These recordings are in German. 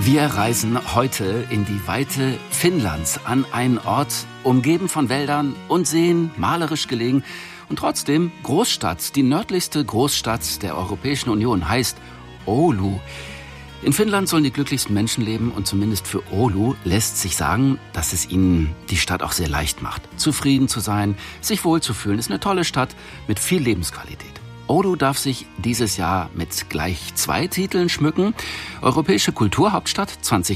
Wir reisen heute in die Weite Finnlands an einen Ort, umgeben von Wäldern und Seen, malerisch gelegen und trotzdem Großstadt. Die nördlichste Großstadt der Europäischen Union heißt Oulu. In Finnland sollen die glücklichsten Menschen leben und zumindest für Oulu lässt sich sagen, dass es ihnen die Stadt auch sehr leicht macht. Zufrieden zu sein, sich wohlzufühlen, ist eine tolle Stadt mit viel Lebensqualität. Oulu darf sich dieses Jahr mit gleich 2 Titeln schmücken. Europäische Kulturhauptstadt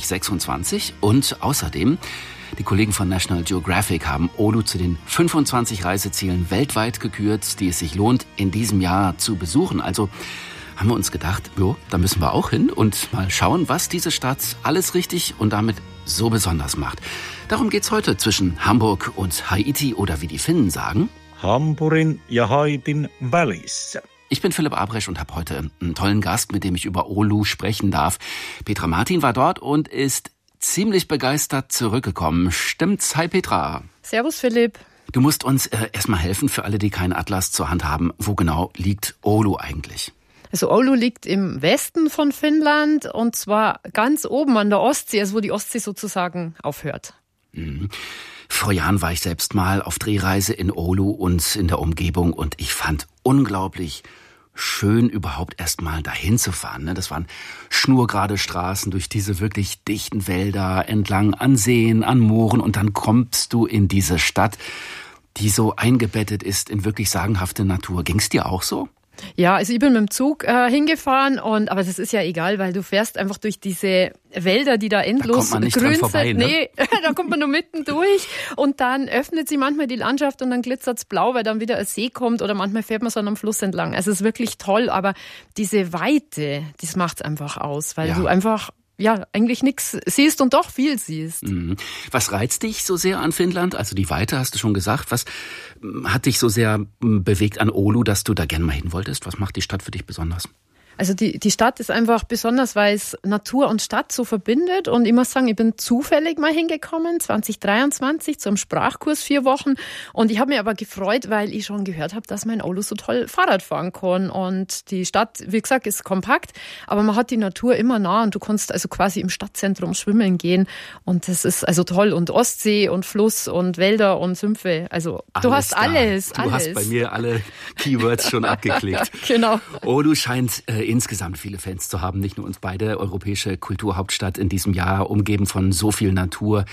2026 und außerdem, die Kollegen von National Geographic haben Oulu zu den 25 Reisezielen weltweit gekürt, die es sich lohnt, in diesem Jahr zu besuchen. Also haben wir uns gedacht, da müssen wir auch hin und mal schauen, was diese Stadt alles richtig und damit so besonders macht. Darum geht's heute zwischen Hamburg und Haiti oder wie die Finnen sagen, Hampurin ja Haitin välissä. Ich bin Philipp Abresch und habe heute einen tollen Gast, mit dem ich über Oulu sprechen darf. Petra Martin war dort und ist ziemlich begeistert zurückgekommen. Stimmt's? Hi Petra. Servus Philipp. Du musst uns erstmal helfen, für alle, die keinen Atlas zur Hand haben. Wo genau liegt Oulu eigentlich? Also Oulu liegt im Westen von Finnland und zwar ganz oben an der Ostsee, also wo die Ostsee sozusagen aufhört. Mhm. Vor Jahren war ich selbst mal auf Drehreise in Oulu und in der Umgebung und ich fand unglaublich schön, überhaupt erst mal dahin zu fahren. Das waren schnurgerade Straßen durch diese wirklich dichten Wälder, entlang an Seen, an Mooren und dann kommst du in diese Stadt, die so eingebettet ist in wirklich sagenhafte Natur. Ging's dir auch so? Ja, also ich bin mit dem Zug hingefahren aber das ist ja egal, weil du fährst einfach durch diese Wälder, die da endlos grün sind. Nee, da kommt man nur mitten durch und dann öffnet sich manchmal die Landschaft und dann glitzert's blau, weil dann wieder ein See kommt oder manchmal fährt man so an einem Fluss entlang. Also es ist wirklich toll, aber diese Weite, das macht's einfach aus, weil du einfach eigentlich nichts siehst und doch viel siehst. Was reizt dich so sehr an Finnland? Also die Weite hast du schon gesagt. Was hat dich so sehr bewegt an Oulu, dass du da gerne mal hin wolltest? Was macht die Stadt für dich besonders? Also die Stadt ist einfach besonders, weil es Natur und Stadt so verbindet. Und ich muss sagen, ich bin zufällig mal hingekommen, 2023, zum Sprachkurs 4 Wochen. Und ich habe mich aber gefreut, weil ich schon gehört habe, dass man in Oulu so toll Fahrrad fahren kann. Und die Stadt, wie gesagt, ist kompakt, aber man hat die Natur immer nah und du kannst also quasi im Stadtzentrum schwimmen gehen. Und das ist also toll. Und Ostsee und Fluss und Wälder und Sümpfe. Also du hast alles. Du hast bei mir alle Keywords schon abgeklickt. Genau. Oulu scheint insgesamt viele Fans zu haben, nicht nur uns beide. Europäische Kulturhauptstadt in diesem Jahr, umgeben von so viel Natur.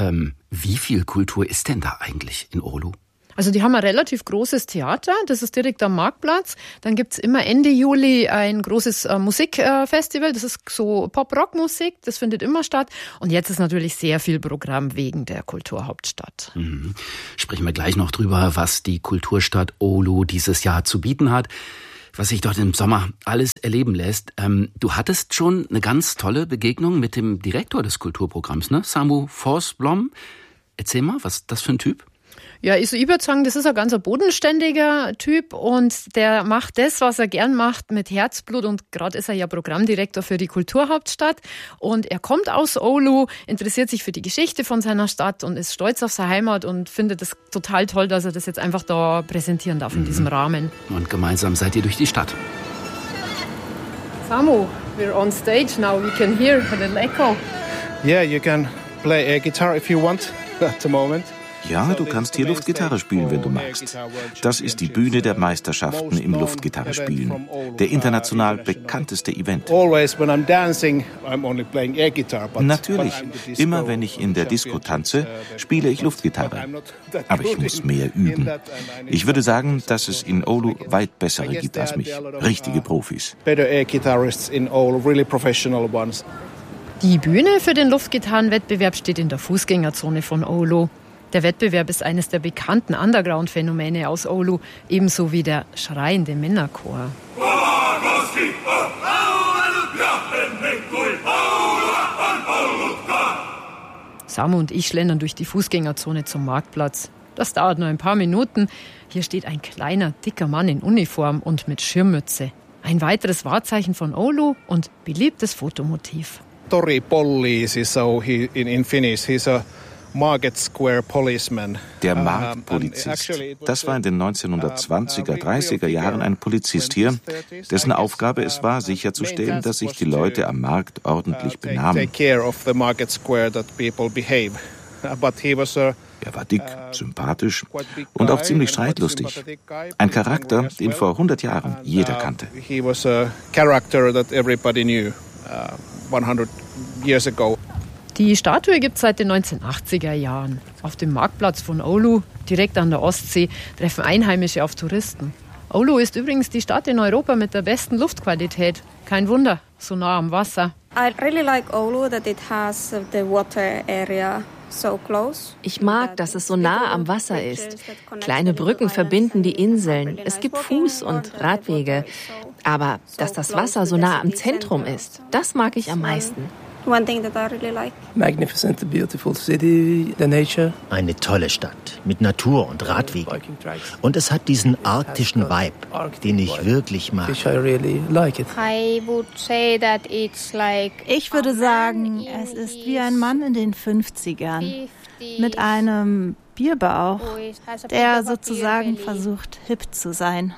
Wie viel Kultur ist denn da eigentlich in Oulu? Also die haben ein relativ großes Theater, das ist direkt am Marktplatz. Dann gibt's immer Ende Juli ein großes Musikfestival, das ist so Pop-Rock-Musik, das findet immer statt. Und jetzt ist natürlich sehr viel Programm wegen der Kulturhauptstadt. Sprechen wir gleich noch drüber, was die Kulturstadt Oulu dieses Jahr zu bieten hat. Was sich dort im Sommer alles erleben lässt. Du hattest schon eine ganz tolle Begegnung mit dem Direktor des Kulturprogramms, ne? Samu Forsblom. Erzähl mal, was ist das für ein Typ? Ja, ich würde sagen, das ist ein ganz bodenständiger Typ und der macht das, was er gern macht, mit Herzblut und gerade ist er ja Programmdirektor für die Kulturhauptstadt und er kommt aus Oulu, interessiert sich für die Geschichte von seiner Stadt und ist stolz auf seine Heimat und findet es total toll, dass er das jetzt einfach da präsentieren darf in diesem Rahmen. Und gemeinsam seid ihr durch die Stadt. Samu, we're on stage now, we can hear a little echo. Yeah, you can play a guitar if you want at the moment. Ja, du kannst hier Luftgitarre spielen, wenn du magst. Das ist die Bühne der Meisterschaften im Luftgitarre spielen. Der international bekannteste Event. Natürlich, immer wenn ich in der Disco tanze, spiele ich Luftgitarre. Aber ich muss mehr üben. Ich würde sagen, dass es in Oulu weit bessere gibt als mich. Richtige Profis. Die Bühne für den Luftgitarrenwettbewerb steht in der Fußgängerzone von Oulu. Der Wettbewerb ist eines der bekannten Underground-Phänomene aus Oulu, ebenso wie der schreiende Männerchor. Samu und ich schlendern durch die Fußgängerzone zum Marktplatz. Das dauert nur ein paar Minuten. Hier steht ein kleiner, dicker Mann in Uniform und mit Schirmmütze. Ein weiteres Wahrzeichen von Oulu und beliebtes Fotomotiv. Tori poliisi, so in Finnish, he's a Der Marktpolizist. Das war in den 1920er, 30er Jahren ein Polizist hier, dessen Aufgabe es war, sicherzustellen, dass sich die Leute am Markt ordentlich benahmen. Er war dick, sympathisch und auch ziemlich streitlustig. Ein Charakter, den vor 100 Jahren jeder kannte. Die Statue gibt es seit den 1980er Jahren. Auf dem Marktplatz von Oulu, direkt an der Ostsee, treffen Einheimische auf Touristen. Oulu ist übrigens die Stadt in Europa mit der besten Luftqualität. Kein Wunder, so nah am Wasser. I really like Oulu that it has the water area. Ich mag, dass es so nah am Wasser ist. Kleine Brücken verbinden die Inseln. Es gibt Fuß- und Radwege. Aber dass das Wasser so nah am Zentrum ist, das mag ich am meisten. One thing that I really like. Magnificent, beautiful city, the nature. Eine tolle Stadt mit Natur und Radwegen. Und es hat diesen arktischen Vibe, den ich wirklich mag. I really like it. Ich würde sagen, es ist wie ein Mann in den 50ern mit einem Bierbauch, der sozusagen versucht, hip zu sein.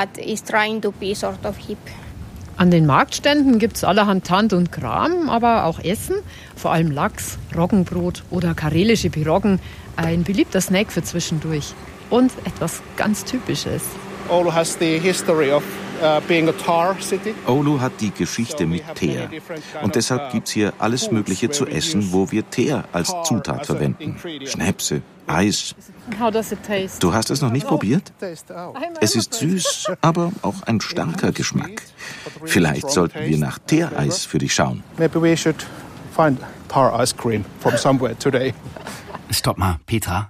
An den Marktständen gibt es allerhand Tand und Kram, aber auch Essen, vor allem Lachs, Roggenbrot oder karelische Piroggen, ein beliebter Snack für zwischendurch. Und etwas ganz Typisches. Oulu has the history of being a tar city. Oulu hat die Geschichte mit Teer. Und deshalb gibt's hier alles Mögliche zu essen, wo wir Teer als Zutat verwenden. Schnäpse, Eis. How does it taste? Du hast es noch nicht probiert? Es ist süß, aber auch ein starker Geschmack. Vielleicht sollten wir nach Teereis für dich schauen. Maybe we should find tar ice cream from somewhere today. Stopp mal, Petra.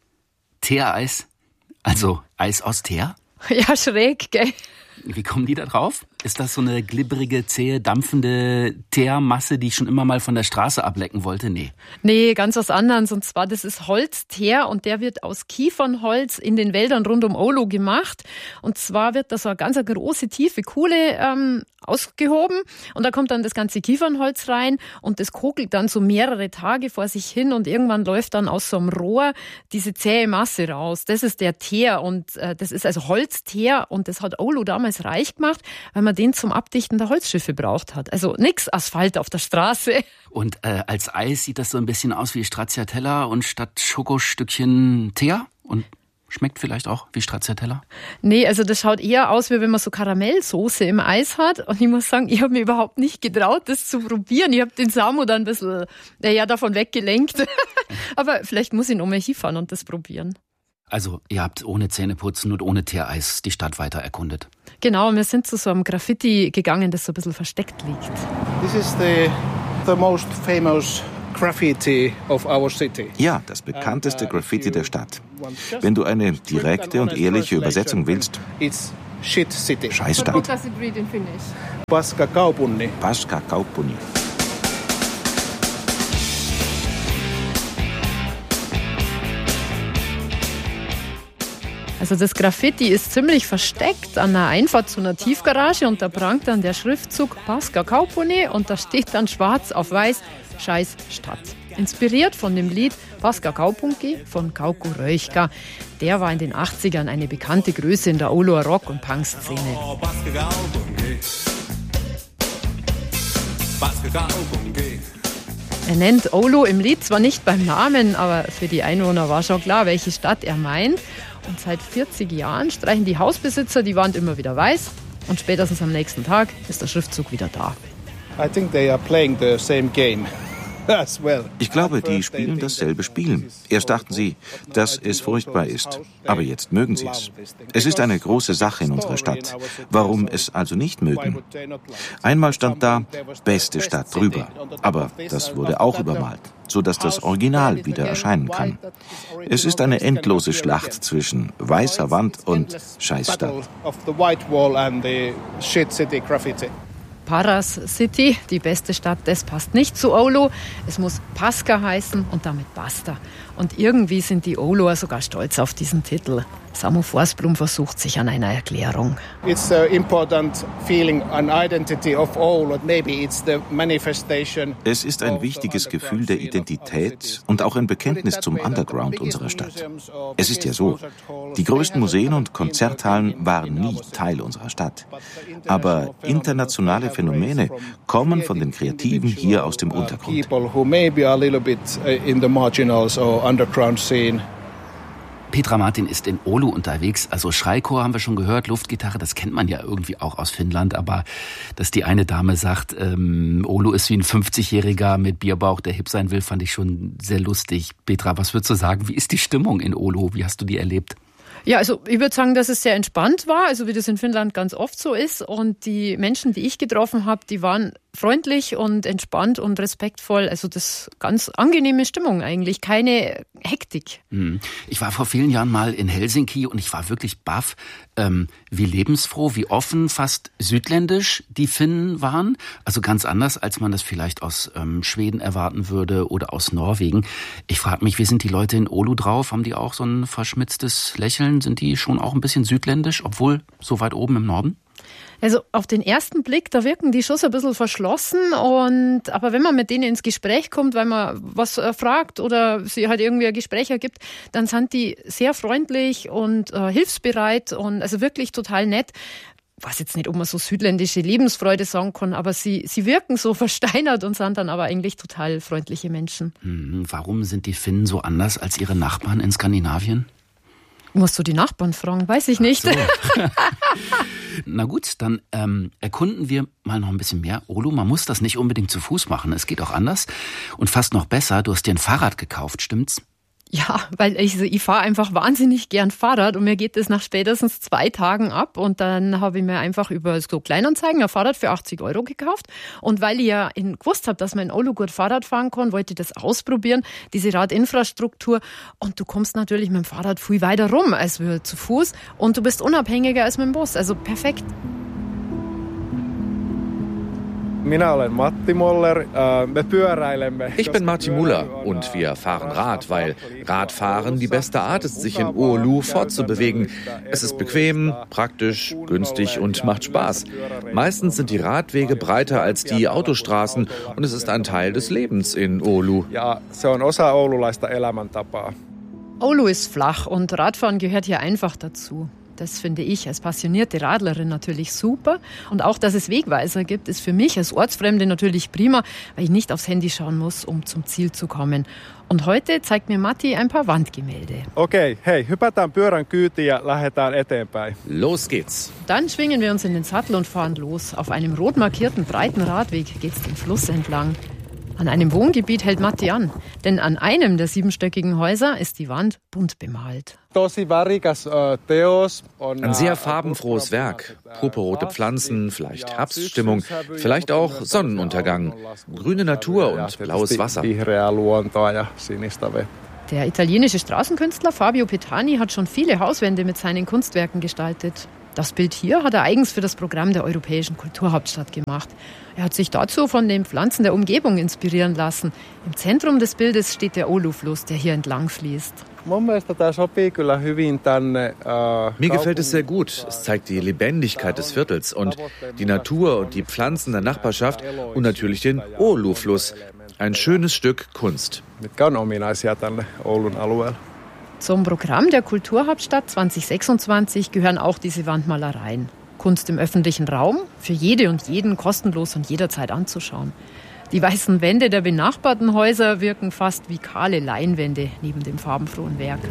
Teereis? Also Eis aus Teer? Ja, schräg, gell? Wie kommen die da drauf? Ist das so eine glibberige, zähe, dampfende Teermasse, die ich schon immer mal von der Straße ablecken wollte? Nee, ganz was anderes. Und zwar, das ist Holzteer und der wird aus Kiefernholz in den Wäldern rund um Oulu gemacht. Und zwar wird da so eine ganz große, tiefe Kuhle ausgehoben und da kommt dann das ganze Kiefernholz rein und das kokelt dann so mehrere Tage vor sich hin und irgendwann läuft dann aus so einem Rohr diese zähe Masse raus. Das ist der Teer und das ist also Holzteer und das hat Oulu damals reich gemacht, weil man den zum Abdichten der Holzschiffe braucht hat. Also nix Asphalt auf der Straße. Und als Eis sieht das so ein bisschen aus wie Stracciatella und statt Schokostückchen Teer? Und schmeckt vielleicht auch wie Stracciatella? Nee, also das schaut eher aus, wie wenn man so Karamellsoße im Eis hat. Und ich muss sagen, ich habe mir überhaupt nicht getraut, das zu probieren. Ich habe den Samu dann ein bisschen davon weggelenkt. Aber vielleicht muss ich noch mal hinfahren und das probieren. Also ihr habt ohne Zähneputzen und ohne Teereis die Stadt weiter erkundet? Genau, wir sind zu so einem Graffiti gegangen, das so ein bisschen versteckt liegt. This is the most famous Graffiti of our city. Ja, das bekannteste Graffiti der Stadt. Wenn du eine direkte und ehrliche Übersetzung willst. It's shit city. Scheißstadt. What does it read in Finnish? Paska kaupungin. Paska kaupungin. Also das Graffiti ist ziemlich versteckt an der Einfahrt zu einer Tiefgarage und da prangt dann der Schriftzug Paska kaupungin und da steht dann schwarz auf weiß Scheiß Stadt. Inspiriert von dem Lied Paska kaupunki von Kauko Röjka. Der war in den 80ern eine bekannte Größe in der Ouluer Rock- und Punk-Szene. Er nennt Oulu im Lied zwar nicht beim Namen, aber für die Einwohner war schon klar, welche Stadt er meint. Und seit 40 Jahren streichen die Hausbesitzer die Wand immer wieder weiß und spätestens am nächsten Tag ist der Schriftzug wieder da. I think they are playing the same game. Ich glaube, die spielen dasselbe Spiel. Erst dachten sie, dass es furchtbar ist. Aber jetzt mögen sie es. Es ist eine große Sache in unserer Stadt. Warum es also nicht mögen? Einmal stand da, beste Stadt drüber. Aber das wurde auch übermalt, sodass das Original wieder erscheinen kann. Es ist eine endlose Schlacht zwischen weißer Wand und Scheißstadt. Paras City, die beste Stadt, das passt nicht zu Oulu. Es muss Paska heißen und damit basta. Und irgendwie sind die Ouluer sogar stolz auf diesen Titel. Samu Forsblom versucht sich an einer Erklärung. It's an important feeling and identity of Oulu. Maybe it's the manifestation. Es ist ein wichtiges Gefühl der Identität und auch ein Bekenntnis zum Underground unserer Stadt. Es ist ja so, die größten Museen und Konzerthallen waren nie Teil unserer Stadt. Aber internationale Phänomene kommen von den Kreativen hier aus dem Untergrund. Petra Martin ist in Oulu unterwegs, also Schreichor haben wir schon gehört, Luftgitarre, das kennt man ja irgendwie auch aus Finnland, aber dass die eine Dame sagt, Oulu ist wie ein 50-Jähriger mit Bierbauch, der hip sein will, fand ich schon sehr lustig. Petra, was würdest du sagen, wie ist die Stimmung in Oulu, wie hast du die erlebt? Ja, also ich würde sagen, dass es sehr entspannt war, also wie das in Finnland ganz oft so ist. Und die Menschen, die ich getroffen habe, die waren freundlich und entspannt und respektvoll. Also das ganz angenehme Stimmung eigentlich, keine Hektik. Ich war vor vielen Jahren mal in Helsinki und ich war wirklich baff, wie lebensfroh, wie offen, fast südländisch die Finnen waren. Also ganz anders, als man das vielleicht aus Schweden erwarten würde oder aus Norwegen. Ich frage mich, wie sind die Leute in Oulu drauf? Haben die auch so ein verschmitztes Lächeln? Sind die schon auch ein bisschen südländisch, obwohl so weit oben im Norden? Also auf den ersten Blick, da wirken die schon so ein bisschen verschlossen. Aber wenn man mit denen ins Gespräch kommt, weil man was fragt oder sie halt irgendwie ein Gespräch ergibt, dann sind die sehr freundlich und hilfsbereit und also wirklich total nett. Ich weiß jetzt nicht, ob man so südländische Lebensfreude sagen kann, aber sie wirken so versteinert und sind dann aber eigentlich total freundliche Menschen. Warum sind die Finnen so anders als ihre Nachbarn in Skandinavien? Musst du die Nachbarn fragen? Weiß ich nicht. So. Na gut, dann erkunden wir mal noch ein bisschen mehr Oulu. Man muss das nicht unbedingt zu Fuß machen. Es geht auch anders. Und fast noch besser, du hast dir ein Fahrrad gekauft, stimmt's? Ja, weil ich fahre einfach wahnsinnig gern Fahrrad und mir geht das nach spätestens 2 Tagen ab und dann habe ich mir einfach über so Kleinanzeigen ein Fahrrad für 80 € gekauft und weil ich ja gewusst habe, dass man in Oulu gut Fahrrad fahren kann, wollte ich das ausprobieren, diese Radinfrastruktur und du kommst natürlich mit dem Fahrrad viel weiter rum als zu Fuß und du bist unabhängiger als mit dem Bus, also perfekt. Ich bin Martin Muller und wir fahren Rad, weil Radfahren die beste Art ist, sich in Oulu fortzubewegen. Es ist bequem, praktisch, günstig und macht Spaß. Meistens sind die Radwege breiter als die Autostraßen und es ist ein Teil des Lebens in Oulu. Oulu ist flach und Radfahren gehört hier einfach dazu. Das finde ich als passionierte Radlerin natürlich super. Und auch, dass es Wegweiser gibt, ist für mich als Ortsfremde natürlich prima, weil ich nicht aufs Handy schauen muss, um zum Ziel zu kommen. Und heute zeigt mir Matti ein paar Wandgemälde. Okay, hey, hypätään pyörän kyytiin ja lähdetään eteenpäin. Los geht's. Dann schwingen wir uns in den Sattel und fahren los. Auf einem rot markierten breiten Radweg geht's den Fluss entlang. An einem Wohngebiet hält Matti an, denn an einem der 7-stöckigen Häuser ist die Wand bunt bemalt. Ein sehr farbenfrohes Werk. Purpurrote Pflanzen, vielleicht Herbststimmung, vielleicht auch Sonnenuntergang, grüne Natur und blaues Wasser. Der italienische Straßenkünstler Fabio Petani hat schon viele Hauswände mit seinen Kunstwerken gestaltet. Das Bild hier hat er eigens für das Programm der Europäischen Kulturhauptstadt gemacht. Er hat sich dazu von den Pflanzen der Umgebung inspirieren lassen. Im Zentrum des Bildes steht der Oulu-Fluss, der hier entlang fließt. Mir gefällt es sehr gut. Es zeigt die Lebendigkeit des Viertels und die Natur und die Pflanzen der Nachbarschaft und natürlich den Oulu-Fluss. Ein schönes Stück Kunst. Zum Programm der Kulturhauptstadt 2026 gehören auch diese Wandmalereien. Kunst im öffentlichen Raum, für jede und jeden kostenlos und jederzeit anzuschauen. Die weißen Wände der benachbarten Häuser wirken fast wie kahle Leinwände neben dem farbenfrohen Werk.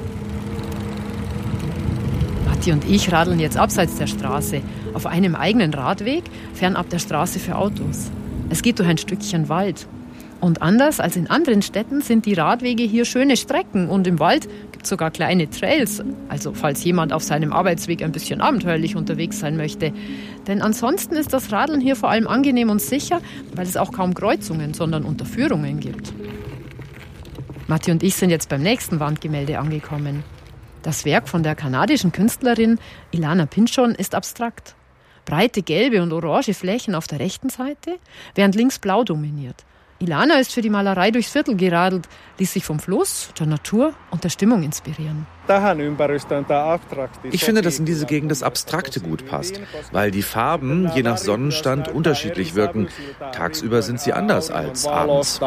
Matti und ich radeln jetzt abseits der Straße, auf einem eigenen Radweg, fernab der Straße für Autos. Es geht durch ein Stückchen Wald. Und anders als in anderen Städten sind die Radwege hier schöne Strecken und im Wald gibt es sogar kleine Trails, also falls jemand auf seinem Arbeitsweg ein bisschen abenteuerlich unterwegs sein möchte. Denn ansonsten ist das Radeln hier vor allem angenehm und sicher, weil es auch kaum Kreuzungen, sondern Unterführungen gibt. Matti und ich sind jetzt beim nächsten Wandgemälde angekommen. Das Werk von der kanadischen Künstlerin Ilana Pynchon ist abstrakt. Breite gelbe und orange Flächen auf der rechten Seite, während links blau dominiert. Ilana ist für die Malerei durchs Viertel geradelt, ließ sich vom Fluss, der Natur und der Stimmung inspirieren. Ich finde, dass in diese Gegend das Abstrakte gut passt, weil die Farben je nach Sonnenstand unterschiedlich wirken. Tagsüber sind sie anders als abends.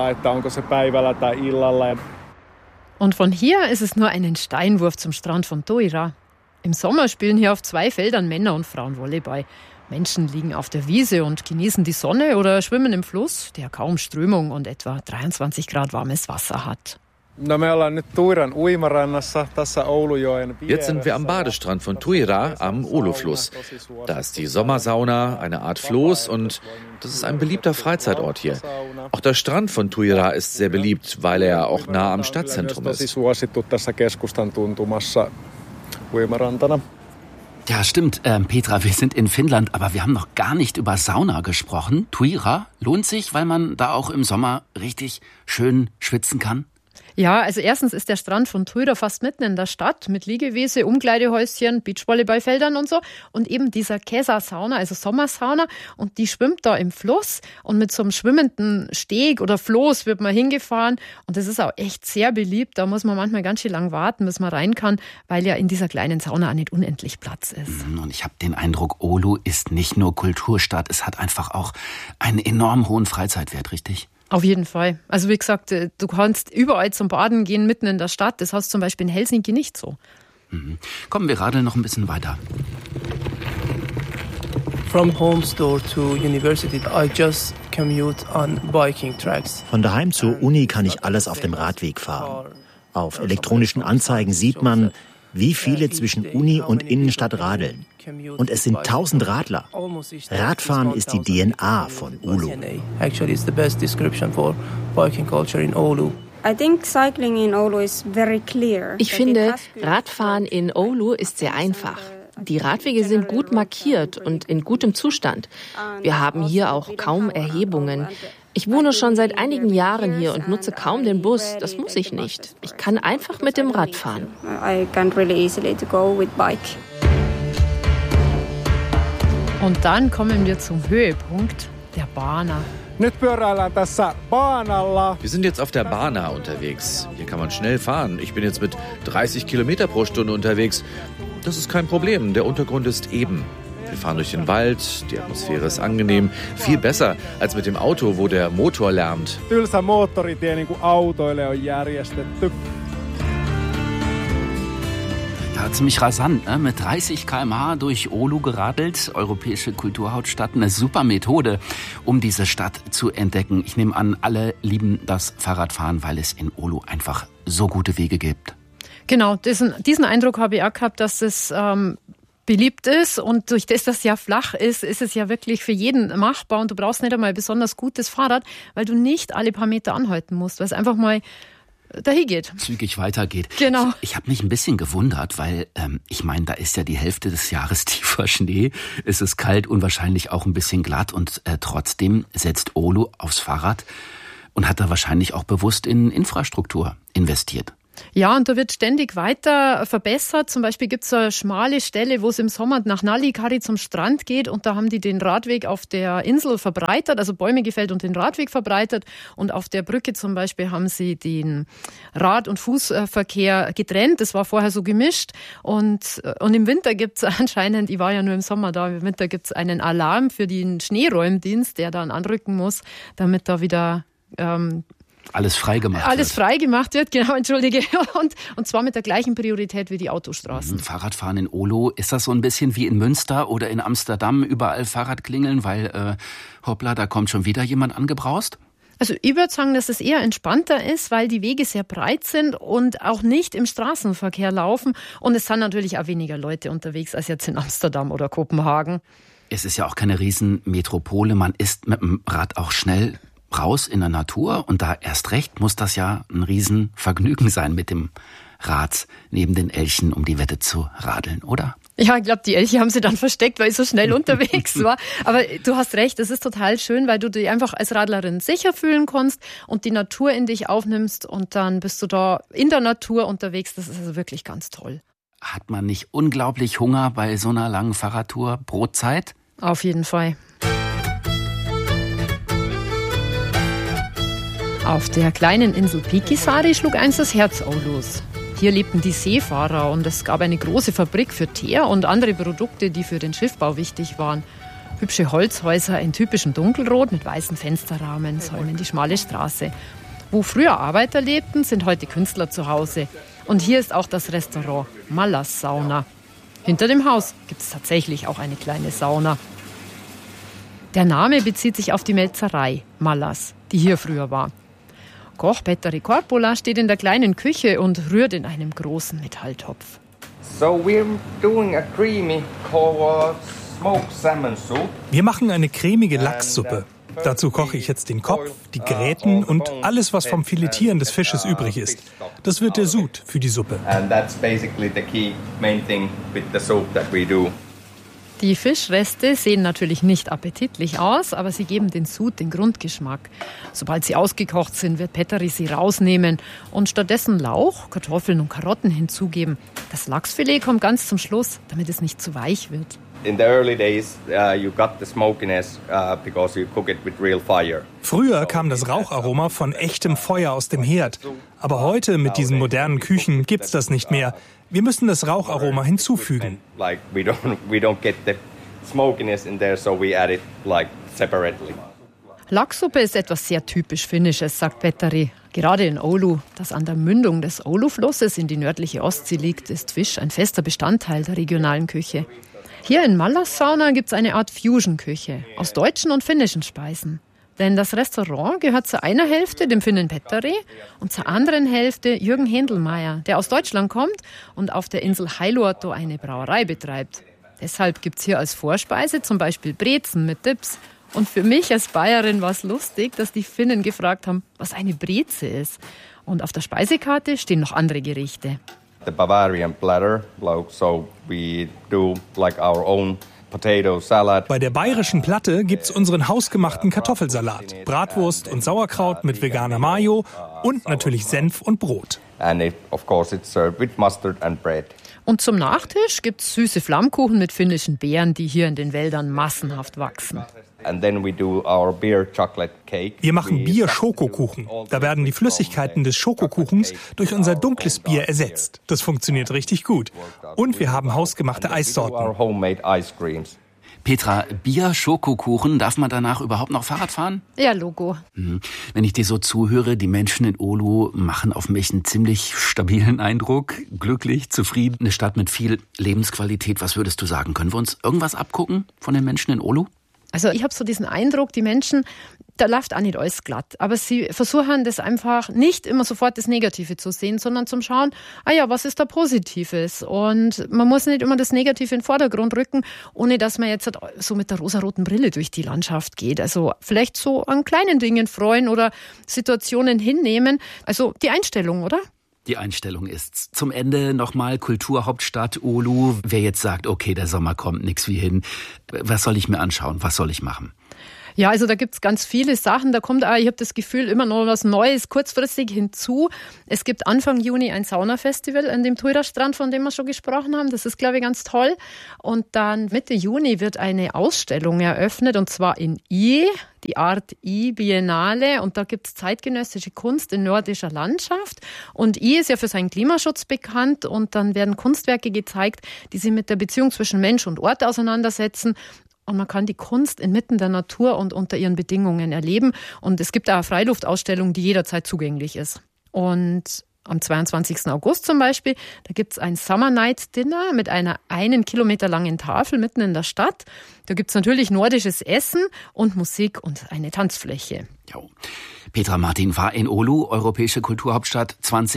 Und von hier ist es nur einen Steinwurf zum Strand von Tuira. Im Sommer spielen hier auf 2 Feldern Männer und Frauen Volleyball. Menschen liegen auf der Wiese und genießen die Sonne oder schwimmen im Fluss, der kaum Strömung und etwa 23 Grad warmes Wasser hat. Jetzt sind wir am Badestrand von Tuira am Oulu-Fluss. Da ist die Sommersauna, eine Art Floß und das ist ein beliebter Freizeitort hier. Auch der Strand von Tuira ist sehr beliebt, weil er auch nah am Stadtzentrum ist. Ja, stimmt, Petra, wir sind in Finnland, aber wir haben noch gar nicht über Sauna gesprochen. Tuira lohnt sich, weil man da auch im Sommer richtig schön schwitzen kann? Ja, also erstens ist der Strand von Tuira fast mitten in der Stadt mit Liegewiese, Umkleidehäuschen, Beachvolleyballfeldern und so. Und eben dieser Kesa-Sauna, also Sommersauna. Und die schwimmt da im Fluss. Und mit so einem schwimmenden Steg oder Floß wird man hingefahren. Und das ist auch echt sehr beliebt. Da muss man manchmal ganz schön lang warten, bis man rein kann, weil ja in dieser kleinen Sauna auch nicht unendlich Platz ist. Und ich habe den Eindruck, Oulu ist nicht nur Kulturstadt, es hat einfach auch einen enorm hohen Freizeitwert, richtig? Auf jeden Fall. Also wie gesagt, du kannst überall zum Baden gehen, mitten in der Stadt. Das hast du zum Beispiel in Helsinki nicht so. Kommen wir radeln noch ein bisschen weiter. From home store to university, I just commute on biking tracks. Von daheim zur Uni kann ich alles auf dem Radweg fahren. Auf elektronischen Anzeigen sieht man, wie viele zwischen Uni und Innenstadt radeln. Und es sind 1000 Radler. Radfahren ist die DNA von Oulu. Ich finde, Radfahren in Oulu ist sehr einfach. Die Radwege sind gut markiert und in gutem Zustand. Wir haben hier auch kaum Erhebungen. Ich wohne schon seit einigen Jahren hier und nutze kaum den Bus. Das muss ich nicht. Ich kann einfach mit dem Rad fahren. Und dann kommen wir zum Höhepunkt, der Bana. Wir sind jetzt auf der Bana unterwegs. Hier kann man schnell fahren. Ich bin jetzt mit 30 Kilometer pro Stunde unterwegs. Das ist kein Problem. Der Untergrund ist eben. Wir fahren durch den Wald, die Atmosphäre ist angenehm. Viel besser als mit dem Auto, wo der Motor lärmt. Ja, ziemlich rasant, ne? Mit 30 km/h durch Oulu geradelt. Europäische Kulturhauptstadt, eine super Methode, um diese Stadt zu entdecken. Ich nehme an, alle lieben das Fahrradfahren, weil es in Oulu einfach so gute Wege gibt. Genau, diesen Eindruck habe ich auch gehabt, dass es beliebt ist und durch das ja flach ist, ist es ja wirklich für jeden machbar und du brauchst nicht einmal ein besonders gutes Fahrrad, weil du nicht alle paar Meter anhalten musst, weil es einfach mal dahin geht. Zügig weitergeht. Genau. Ich habe mich ein bisschen gewundert, weil ich meine, da ist ja die Hälfte des Jahres tiefer Schnee, es ist kalt und wahrscheinlich auch ein bisschen glatt und trotzdem setzt Oulu aufs Fahrrad und hat da wahrscheinlich auch bewusst in Infrastruktur investiert. Ja, und da wird ständig weiter verbessert. Zum Beispiel gibt es eine schmale Stelle, wo es im Sommer nach Nallikari zum Strand geht und da haben die den Radweg auf der Insel verbreitert, also Bäume gefällt und den Radweg verbreitert und auf der Brücke zum Beispiel haben sie den Rad- und Fußverkehr getrennt. Das war vorher so gemischt und im Winter gibt es anscheinend, ich war ja nur im Sommer da, im Winter gibt es einen Alarm für den Schneeräumdienst, der dann anrücken muss, damit da wieder alles freigemacht wird. Alles freigemacht wird, genau, entschuldige. Und zwar mit der gleichen Priorität wie die Autostraßen. Fahrradfahren in Oulu, ist das so ein bisschen wie in Münster oder in Amsterdam, überall Fahrradklingeln, weil, hoppla, da kommt schon wieder jemand angebraust? Also ich würde sagen, dass es eher entspannter ist, weil die Wege sehr breit sind und auch nicht im Straßenverkehr laufen. Und es sind natürlich auch weniger Leute unterwegs als jetzt in Amsterdam oder Kopenhagen. Es ist ja auch keine Riesenmetropole, man ist mit dem Rad auch schnell raus in der Natur und da erst recht muss das ja ein Riesenvergnügen sein, mit dem Rad neben den Elchen um die Wette zu radeln, oder? Ja, ich glaube, die Elche haben sie dann versteckt, weil ich so schnell unterwegs war. Aber du hast recht, es ist total schön, weil du dich einfach als Radlerin sicher fühlen kannst und die Natur in dich aufnimmst und dann bist du da in der Natur unterwegs. Das ist also wirklich ganz toll. Hat man nicht unglaublich Hunger bei so einer langen Fahrradtour? Brotzeit? Auf jeden Fall. Auf der kleinen Insel Pikisaari schlug einst das Herz Oulus. Hier lebten die Seefahrer und es gab eine große Fabrik für Teer und andere Produkte, die für den Schiffbau wichtig waren. Hübsche Holzhäuser in typischem Dunkelrot mit weißen Fensterrahmen säumen die schmale Straße. Wo früher Arbeiter lebten, sind heute Künstler zu Hause. Und hier ist auch das Restaurant Mallas Sauna. Hinter dem Haus gibt es tatsächlich auch eine kleine Sauna. Der Name bezieht sich auf die Melzerei Mallas, die hier früher war. Koch Petteri Korpola steht in der kleinen Küche und rührt in einem großen Metalltopf. So we're doing a creamy smoked salmon soup. Wir machen eine cremige Lachssuppe. Dazu koche ich jetzt den Kopf, die Gräten und alles, was vom Filetieren des Fisches übrig ist. Das wird der Sud für die Suppe. Die Fischreste sehen natürlich nicht appetitlich aus, aber sie geben den Sud den Grundgeschmack. Sobald sie ausgekocht sind, wird Petteri sie rausnehmen und stattdessen Lauch, Kartoffeln und Karotten hinzugeben. Das Lachsfilet kommt ganz zum Schluss, damit es nicht zu weich wird. In the early days, you got the smokiness because you cook it with real fire. Früher kam das Raucharoma von echtem Feuer aus dem Herd. Aber heute mit diesen modernen Küchen gibt's das nicht mehr. Wir müssen das Raucharoma hinzufügen. Like we don't get the smokiness in there, so we add it like separately. Lachssuppe ist etwas sehr typisch Finnisches, sagt Petteri. Gerade in Oulu, das an der Mündung des Oulu-Flusses in die nördliche Ostsee liegt, ist Fisch ein fester Bestandteil der regionalen Küche. Hier in Mallas Sauna gibt es eine Art Fusion-Küche aus deutschen und finnischen Speisen. Denn das Restaurant gehört zu einer Hälfte dem Finnen Petteri und zur anderen Hälfte Jürgen Händelmeier, der aus Deutschland kommt und auf der Insel Hailuoto eine Brauerei betreibt. Deshalb gibt es hier als Vorspeise zum Beispiel Brezen mit Dips. Und für mich als Bayerin war es lustig, dass die Finnen gefragt haben, was eine Breze ist. Und auf der Speisekarte stehen noch andere Gerichte. The Bavarian platter, so we do like our own potato salad. Bei der bayerischen Platte gibt's unseren hausgemachten Kartoffelsalat, Bratwurst und Sauerkraut mit veganer Mayo und natürlich Senf und Brot. And of course it's served with mustard and bread. Und zum Nachtisch gibt's süße Flammkuchen mit finnischen Beeren, die hier in den Wäldern massenhaft wachsen. And then we do our beer chocolate cake. Wir machen Bier-Schokokuchen. Da werden die Flüssigkeiten des Schokokuchens durch unser dunkles Bier ersetzt. Das funktioniert richtig gut. Und wir haben hausgemachte Eissorten. Petra, Bier, Schokokuchen, darf man danach überhaupt noch Fahrrad fahren? Ja, Logo. Wenn ich dir so zuhöre, die Menschen in Oulu machen auf mich einen ziemlich stabilen Eindruck. Glücklich, zufrieden, eine Stadt mit viel Lebensqualität. Was würdest du sagen? Können wir uns irgendwas abgucken von den Menschen in Oulu? Also ich habe so diesen Eindruck, die Menschen, da läuft auch nicht alles glatt. Aber sie versuchen das einfach nicht immer sofort das Negative zu sehen, sondern zum Schauen, was ist da Positives? Und man muss nicht immer das Negative in den Vordergrund rücken, ohne dass man jetzt so mit der rosaroten Brille durch die Landschaft geht. Also vielleicht so an kleinen Dingen freuen oder Situationen hinnehmen. Also die Einstellung, oder? Die Einstellung ist's. Zum Ende nochmal Kulturhauptstadt Oulu. Wer jetzt sagt, okay, der Sommer kommt, nix wie hin. Was soll ich mir anschauen? Was soll ich machen? Ja, also da gibt's ganz viele Sachen. Da kommt auch, ich habe das Gefühl, immer noch was Neues kurzfristig hinzu. Es gibt Anfang Juni ein Saunafestival an dem Tuira-Strand, von dem wir schon gesprochen haben. Das ist, glaube ich, ganz toll. Und dann Mitte Juni wird eine Ausstellung eröffnet, und zwar in IE, die Art I-Biennale. Und da gibt's zeitgenössische Kunst in nordischer Landschaft. Und IE ist ja für seinen Klimaschutz bekannt. Und dann werden Kunstwerke gezeigt, die sich mit der Beziehung zwischen Mensch und Ort auseinandersetzen. Und man kann die Kunst inmitten der Natur und unter ihren Bedingungen erleben. Und es gibt auch eine Freiluftausstellung, die jederzeit zugänglich ist. Und am 22. August zum Beispiel, da gibt es ein Summer Night Dinner mit einer 1 Kilometer langen Tafel mitten in der Stadt. Da gibt es natürlich nordisches Essen und Musik und eine Tanzfläche. Jo. Petra Martin war in Oulu, Europäische Kulturhauptstadt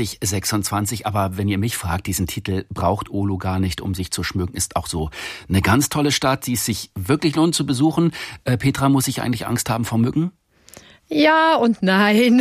2026. Aber wenn ihr mich fragt, diesen Titel braucht Oulu gar nicht, um sich zu schmücken. Ist auch so eine ganz tolle Stadt, die es sich wirklich lohnt zu besuchen. Petra, muss ich eigentlich Angst haben vor Mücken? Ja und nein.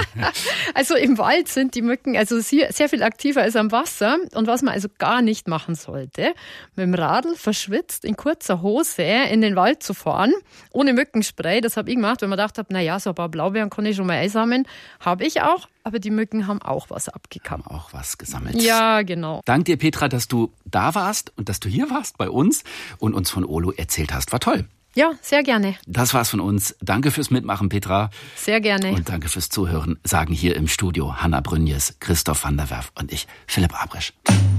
Also im Wald sind die Mücken also sehr viel aktiver als am Wasser. Und was man also gar nicht machen sollte, mit dem Radl verschwitzt in kurzer Hose in den Wald zu fahren, ohne Mückenspray. Das habe ich gemacht, weil man gedacht habe, so ein paar Blaubeeren kann ich schon mal einsammeln. Habe ich auch, aber die Mücken haben auch was abgekammt. Haben auch was gesammelt. Ja, genau. Dank dir, Petra, dass du da warst und dass du hier warst bei uns und uns von Oulu erzählt hast. War toll. Ja, sehr gerne. Das war's von uns. Danke fürs Mitmachen, Petra. Sehr gerne. Und danke fürs Zuhören, sagen hier im Studio Hanna Brünjes, Christoph van der Werf und ich, Philipp Abrisch.